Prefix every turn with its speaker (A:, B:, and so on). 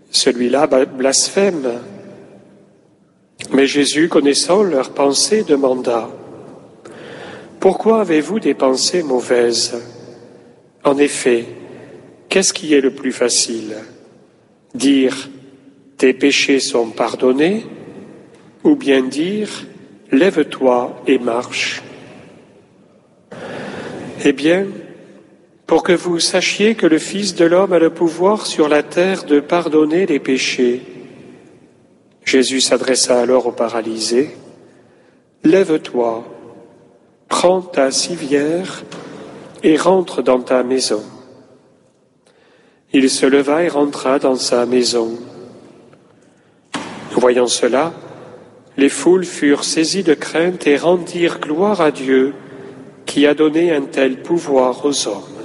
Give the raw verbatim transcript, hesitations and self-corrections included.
A: Celui-là blasphème. Mais Jésus, connaissant leurs pensées, demanda « Pourquoi avez-vous des pensées mauvaises ? En effet, qu'est-ce qui est le plus facile ? Dire « Tes péchés sont pardonnés » ou bien dire « Lève-toi et marche ». Eh bien, pour que vous sachiez que le Fils de l'homme a le pouvoir sur la terre de pardonner les péchés, Jésus s'adressa alors au paralysé. « Lève-toi, prends ta civière et rentre dans ta maison. » Il se leva et rentra dans sa maison. Voyant cela, les foules furent saisies de crainte et rendirent gloire à Dieu qui a donné un tel pouvoir aux hommes.